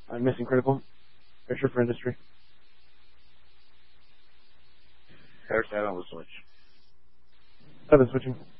I'm missing critical. Pressure for industry. Air 7 will switch. 7 switching.